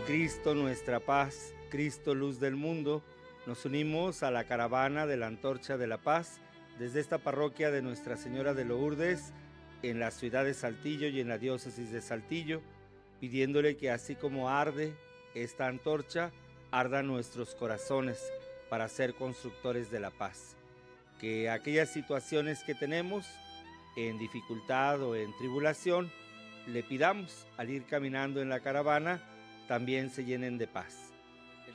Cristo nuestra paz, Cristo luz del mundo, nos unimos a la caravana de la Antorcha de la Paz desde esta parroquia de Nuestra Señora de Lourdes en la ciudad de Saltillo y en la diócesis de Saltillo, pidiéndole que así como arde esta antorcha, ardan nuestros corazones para ser constructores de la paz. Que aquellas situaciones que tenemos en dificultad o en tribulación, le pidamos al ir caminando en la caravana, también se llenen de paz.